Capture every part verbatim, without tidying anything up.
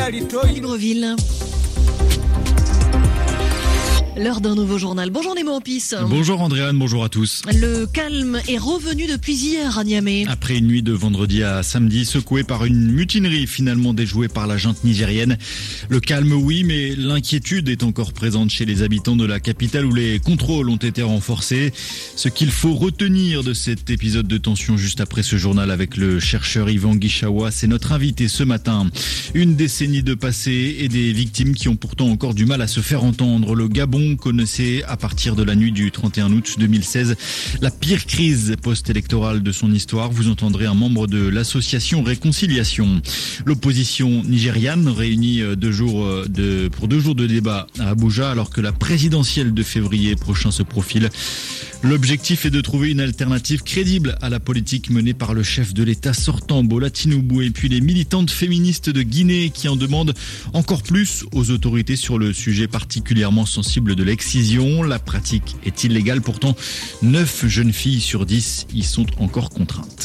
Libreville. L'heure d'un nouveau journal. Bonjour Nemo Ampis. Bonjour Andréane, bonjour à tous. Le calme est revenu depuis hier à Niamey. Après une nuit de vendredi à samedi secouée par une mutinerie finalement déjouée par la junte nigérienne. Le calme oui, mais l'inquiétude est encore présente chez les habitants de la capitale où les contrôles ont été renforcés. Ce qu'il faut retenir de cet épisode de tension juste après ce journal avec le chercheur Yvan Guichawa, c'est notre invité ce matin. Une décennie de passé et des victimes qui ont pourtant encore du mal à se faire entendre. Le Gabon connaissait à partir de la nuit du trente et un août deux mille seize la pire crise post-électorale de son histoire. Vous entendrez un membre de l'association Réconciliation. L'opposition nigériane réunie deux jours de, pour deux jours de débat à Abuja alors que la présidentielle de février prochain se profile. L'objectif est de trouver une alternative crédible à la politique menée par le chef de l'État sortant, Bola Tinubu, et puis les militantes féministes de Guinée qui en demandent encore plus aux autorités sur le sujet particulièrement sensible de l'excision. La pratique est illégale, pourtant neuf jeunes filles sur dix y sont encore contraintes.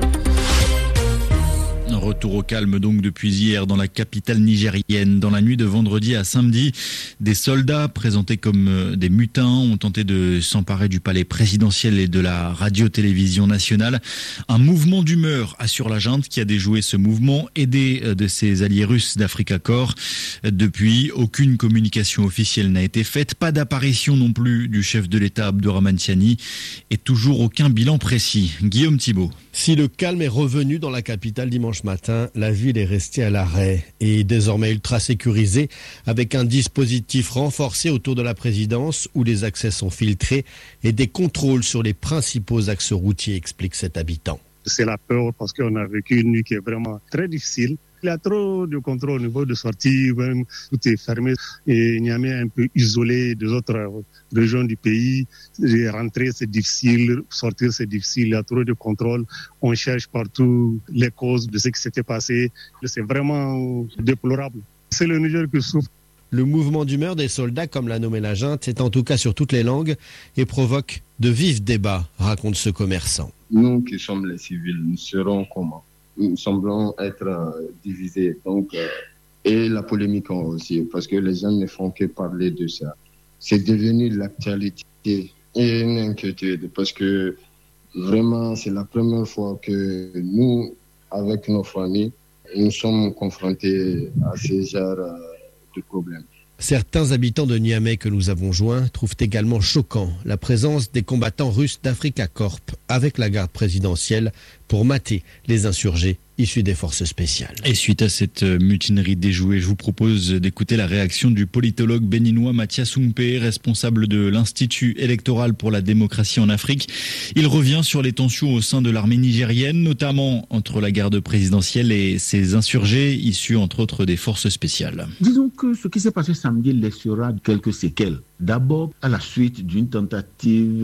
Retour au calme donc depuis hier dans la capitale nigérienne. Dans la nuit de vendredi à samedi, des soldats présentés comme des mutins ont tenté de s'emparer du palais présidentiel et de la radio-télévision nationale. Un mouvement d'humeur assure la junte qui a déjoué ce mouvement, aidé de ses alliés russes d'Africa Corps. Depuis, aucune communication officielle n'a été faite, pas d'apparition non plus du chef de l'État Abdourahmane Tiani et toujours aucun bilan précis. Guillaume Thibault. Si le calme est revenu dans la capitale dimanche matin, la ville est restée à l'arrêt et désormais ultra sécurisée avec un dispositif renforcé autour de la présidence où les accès sont filtrés et des contrôles sur les principaux axes routiers, explique cet habitant. C'est la peur parce qu'on a vécu une nuit qui est vraiment très difficile. Il y a trop de contrôle au niveau de sortie, même tout est fermé et Niamey est un peu isolé des autres régions du pays. Rentrer c'est difficile, sortir c'est difficile, il y a trop de contrôle. On cherche partout les causes de ce qui s'était passé. C'est vraiment déplorable. C'est le Niger qui souffre. Le mouvement d'humeur des soldats, comme l'a nommé la junte, est en tout cas sur toutes les langues et provoque de vifs débats, raconte ce commerçant. Nous qui sommes les civils, nous serons comment ? Nous semblons être euh, divisés. Donc, euh, et la polémique aussi, parce que les gens ne font que parler de ça. C'est devenu l'actualité et une inquiétude, parce que vraiment, c'est la première fois que nous, avec nos familles, nous sommes confrontés à ce genre euh, de problèmes. Certains habitants de Niamey que nous avons joints trouvent également choquant la présence des combattants russes d'Africa Corps avec la garde présidentielle pour mater les insurgés issus des forces spéciales. Et suite à cette mutinerie déjouée, je vous propose d'écouter la réaction du politologue béninois Mathias Oumpe, responsable de l'Institut électoral pour la démocratie en Afrique. Il revient sur les tensions au sein de l'armée nigérienne, notamment entre la garde présidentielle et ses insurgés issus entre autres des forces spéciales. Disons que ce qui s'est passé samedi laissera quelques séquelles. D'abord, à la suite d'une tentative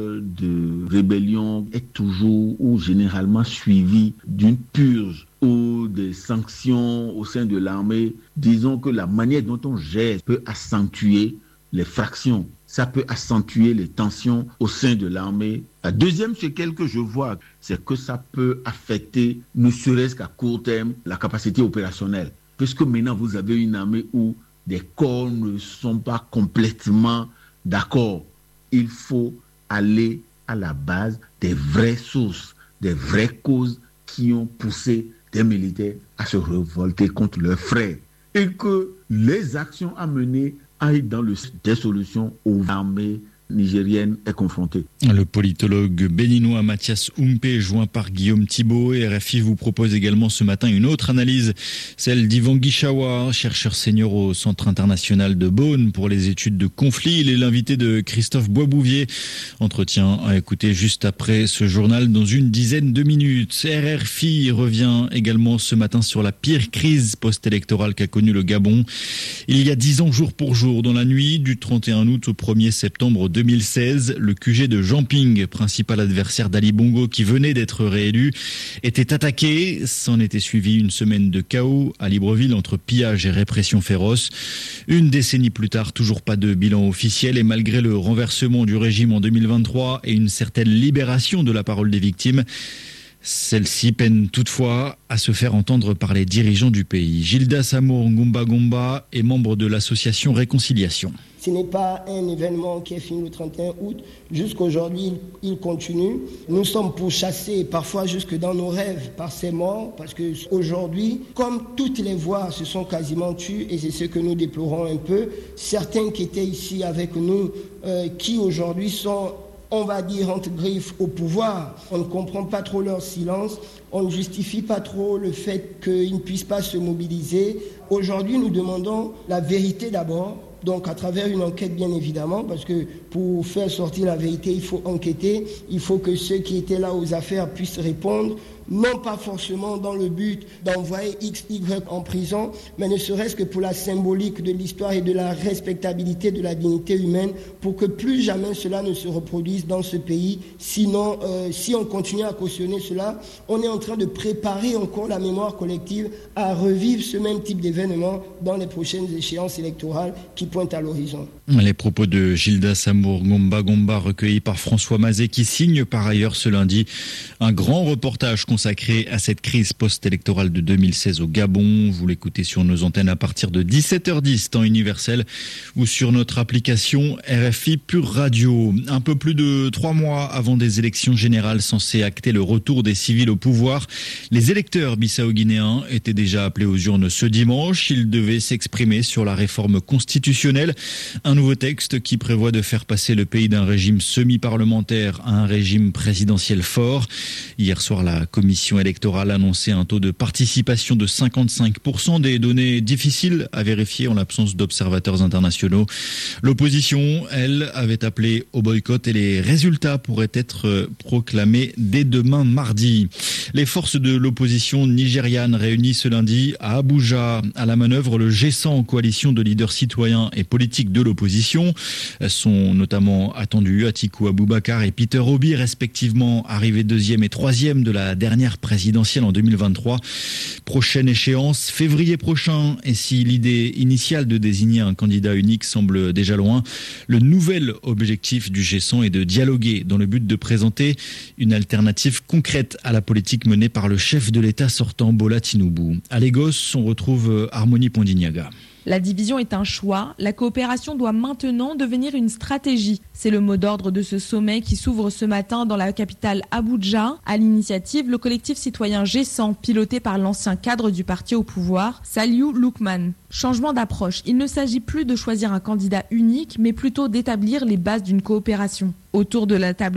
de rébellion est toujours ou généralement suivie d'une purge ou des sanctions au sein de l'armée. Disons que la manière dont on gère peut accentuer les fractions. Ça peut accentuer les tensions au sein de l'armée. La deuxième séquelle que je vois, c'est que ça peut affecter, ne serait-ce qu'à court terme, la capacité opérationnelle. Puisque maintenant, vous avez une armée où des corps ne sont pas complètement d'accord. Il faut aller à la base des vraies sources, des vraies causes qui ont poussé des militaires à se révolter contre leurs frères. Et que les actions à mener aillent dans le des solutions aux armées nigérienne est confrontée. Le politologue béninois Mathias Oumpe, joint par Guillaume Thibault, et R F I vous propose également ce matin une autre analyse, celle d'Yvan Guichawa, chercheur senior au Centre international de Beaune pour les études de conflits. Il est l'invité de Christophe Boisbouvier. Entretien à écouter juste après ce journal dans une dizaine de minutes. R F I revient également ce matin sur la pire crise post-électorale qu'a connue le Gabon. Il y a dix ans jour pour jour, dans la nuit du trente et un août au premier septembre deux mille seize, le Q G de Jean Ping, principal adversaire d'Ali Bongo qui venait d'être réélu, était attaqué. S'en était suivi une semaine de chaos à Libreville entre pillage et répression féroce. Une décennie plus tard, toujours pas de bilan officiel et malgré le renversement du régime en deux mille vingt-trois et une certaine libération de la parole des victimes, Celle-ci peine toutefois à se faire entendre par les dirigeants du pays. Gildas Amour Ngumba Ngumba est membre de l'association Réconciliation. Ce n'est pas un événement qui est fini le trente et un août. Jusqu'aujourd'hui, il continue. Nous sommes pourchassés parfois jusque dans nos rêves par ces morts, parce qu'aujourd'hui, comme toutes les voix se sont quasiment tues, et c'est ce que nous déplorons un peu, certains qui étaient ici avec nous, euh, qui aujourd'hui sont, on va dire, entre griffes au pouvoir, on ne comprend pas trop leur silence, on ne justifie pas trop le fait qu'ils ne puissent pas se mobiliser. Aujourd'hui, nous demandons la vérité d'abord. Donc à travers une enquête bien évidemment, parce que pour faire sortir la vérité, il faut enquêter, il faut que ceux qui étaient là aux affaires puissent répondre, non pas forcément dans le but d'envoyer X, Y en prison, mais ne serait-ce que pour la symbolique de l'histoire et de la respectabilité de la dignité humaine, pour que plus jamais cela ne se reproduise dans ce pays. Sinon, euh, si on continue à cautionner cela, on est en train de préparer encore la mémoire collective à revivre ce même type d'événement dans les prochaines échéances électorales qui pointent à l'horizon. Les propos de Gildas Amour Ngumba Ngumba recueillis par François Mazet, qui signe par ailleurs ce lundi un grand reportage consacré à cette crise post-électorale de deux mille seize au Gabon. Vous l'écoutez sur nos antennes à partir de dix-sept heures dix, temps universel, ou sur notre application R F I Pure Radio. Un peu plus de trois mois avant des élections générales censées acter le retour des civils au pouvoir, les électeurs bissau-guinéens étaient déjà appelés aux urnes ce dimanche. Ils devaient s'exprimer sur la réforme constitutionnelle, un nouveau texte qui prévoit de faire passer le pays d'un régime semi-parlementaire à un régime présidentiel fort. Hier soir, la commission électorale annonçait un taux de participation de cinquante-cinq pour cent, des données difficiles à vérifier en l'absence d'observateurs internationaux. L'opposition, elle, avait appelé au boycott et les résultats pourraient être proclamés dès demain mardi. Les forces de l'opposition nigériane réunies ce lundi à Abuja, à la manœuvre, le G cent, coalition de leaders citoyens et politiques de l'opposition, sont notamment attendus Atiku Abubakar et Peter Obi, respectivement arrivés deuxième et troisième de la dernière présidentielle en deux mille vingt-trois. Prochaine échéance, février prochain, et si l'idée initiale de désigner un candidat unique semble déjà loin, le nouvel objectif du G cent est de dialoguer dans le but de présenter une alternative concrète à la politique menée par le chef de l'État sortant Bola Tinubu. À Lagos, on retrouve Harmonie Pondignaga. La division est un choix, la coopération doit maintenant devenir une stratégie. C'est le mot d'ordre de ce sommet qui s'ouvre ce matin dans la capitale Abuja. À l'initiative, le collectif citoyen G cent, piloté par l'ancien cadre du parti au pouvoir, Saliu Lukman. Changement d'approche, il ne s'agit plus de choisir un candidat unique, mais plutôt d'établir les bases d'une coopération. Autour de la table